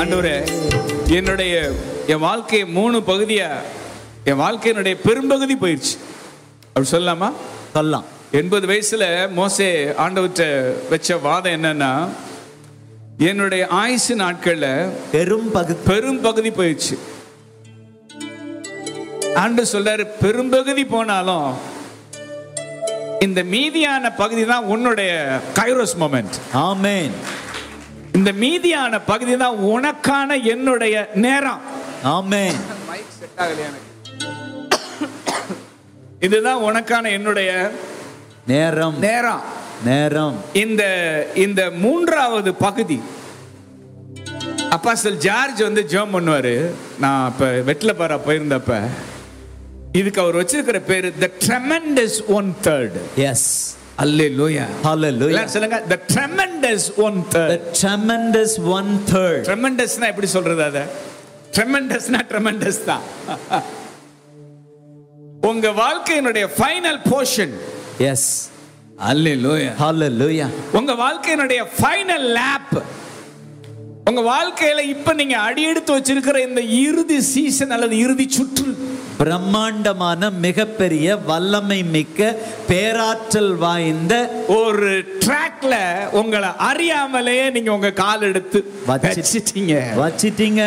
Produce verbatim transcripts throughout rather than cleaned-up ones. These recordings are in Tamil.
ஆண்டவரே, என்னுடைய என் வாழ்க்கை மூணு பகுதியா, என் வாழ்க்கையினுடைய பெரும்பகுதி போயிடுச்சு அப்படி சொல்லலாமா? சொல்லலாம். எண்பது வயசுல மோசே ஆண்டவர்கிட்ட வச்ச வாதம் என்னன்னா, என்னுடைய ஆயுசு நாட்கள்ல பெரும் பகுதி பெரும் பகுதி போயிடுச்சு. ஆண்டவர் சொல்றாரு, பெரும்பகுதி போனாலும் இந்த மீதியான பகுதி தான் உன்னுடைய கைரோஸ் மொமெண்ட். ஆமென். இந்த மீதியான பகுதி தான் உனக்கான என்னுடைய நேரம். ஆமென். மைக் செட் ஆகலையா எனக்கு? இதுதான் உனக்கான என்னுடைய நேரம். நேரம் நேரம். இந்த இந்த மூன்றாவது பகுதி அப்போஸ்தலர் ஜார்ஜ் வந்து ஜெபம் பண்ணுவாரு. நான் இப்ப வெட்லபாரா போயிருந்தப்ப இதுக்கு அவர் வச்சிருக்கிற பேரு the tremendous one third. Yes. Hallelujah. Hallelujah. எல்லாரும் சொல்லுங்க, the tremendous one third. The tremendous one third. Tremendousனா எப்படி சொல்றது? அத tremendousனா tremendous தான். உங்க வாழ்க்கையினுடைய final portion. Yes. Hallelujah. Hallelujah. உங்க வாழ்க்கையினுடைய ஃபைனல் லேப். உங்க வாழ்க்கையில இப்ப நீங்க அடியெடுத்து வச்சிருக்கிற இந்த இறுதி சீசன் அல்லது இறுதி சுற்று, பிரம்மாண்டமான மிகப்பெரிய வல்லமை மிக்க பேராற்றல் வாய்ந்த ஒரு ட்ராக்ல உங்களை அறியாமலேயே நீங்க உங்க கால் எடுத்து வச்சிட்டீங்க வச்சிட்டீங்க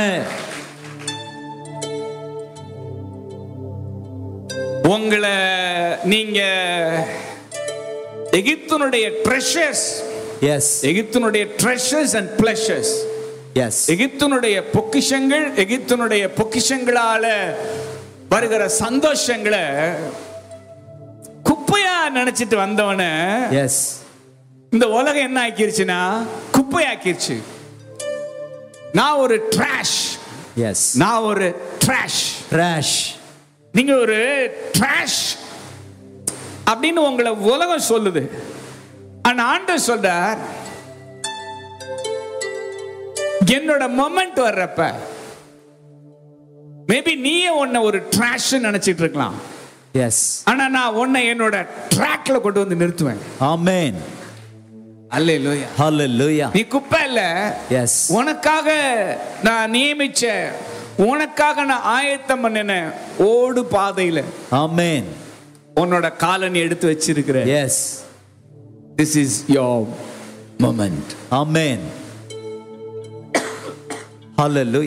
உங்களை நீங்க எகிப்தினுடைய ட்ரெஷர்ஸ். எஸ். எகிப்தினுடைய ட்ரெஷர்ஸ் அண்ட் பிளஷர்ஸ். எஸ். எகிப்தினுடைய பொக்கிஷங்கள், எகிப்தினுடைய பொக்கிஷங்களால வருகிற சந்தோஷங்களை குப்பையா நினைச்சிட்டு வந்தவன எஸ் இந்த உலகம் என்ன ஆக்கிருச்சுன்னா குப்பையாக்கிருச்சு. நான் ஒரு ட்ராஷ். எஸ். நான் ஒரு ட்ராஷ். ட்ராஷ். நீங்க ஒரு ட்ராஷ் அப்படின்னு உங்களை உலகம் சொல்லுது. ஆனா ஆண்டவர் சொல்றார், என்னோட மொமெண்ட் வர்றப்ப மேபி நீயே உன்னை ஒரு ட்ராஷ் நினைச்சிட்டு இருக்கலாம். எஸ். ஆனா நான் உன்னை என்னோட ட்ராக்ல கொண்டு வந்து நிறுத்துவேன். ஆமென். அல்லேலூயா. ஹalleluya. நீ குப்பை இல்ல. எஸ். உனக்காக நான் நியமிச்ச, உனக்காக நான் ஆயத்தம் பண்ணின ஓடு பாதையில ஆமென் உன்னோட காலனி எடுத்து வச்சிருக்கிற. S. This is your moment. Amen. Hallelujah.